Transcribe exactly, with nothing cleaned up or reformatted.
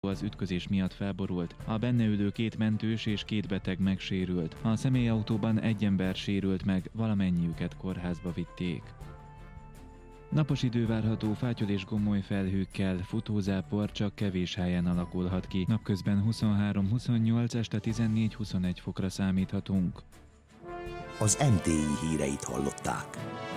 az ütközés miatt felborult. A benne ülő két mentős és két beteg megsérült. A személyautóban egy ember sérült meg, valamennyiüket kórházba vitték. Napos idő várható, fátyol és gomoly felhőkkel, futózápor csak kevés helyen alakulhat ki. Napközben huszonhárom-huszonnyolc, este tizennégy-huszonegy fokra számíthatunk. Az em té i híreit hallották.